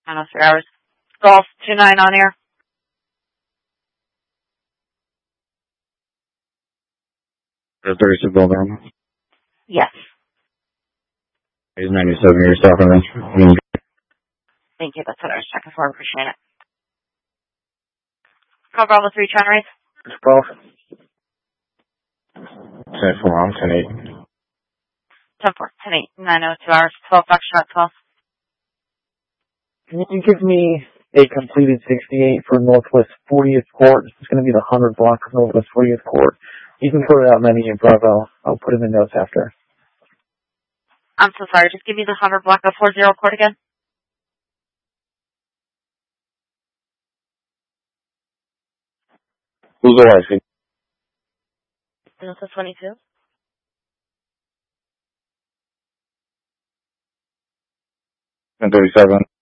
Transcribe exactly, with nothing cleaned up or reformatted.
I don't know, three hours. Golf two nine on air. thirty-six building. Yes. He's ninety-seven years talking to me. Thank you. That's what I was checking for. I appreciate it. Call Bravo three, trying to raise. twelve. ten four, I'm ten eight. ten four, ten eight, nine oh, two hours, twelve, Foxtrot twelve. Can you give me a completed sixty-eight for Northwest fortieth Court? It's going to be the one hundred block of Northwest fortieth Court. You can put it out many in Bravo. I'll put in the notes after. I'm so sorry. Just give me the one hundred block of forty Court again. Who's the wife? Northwest twenty-two. ten thirty-seven.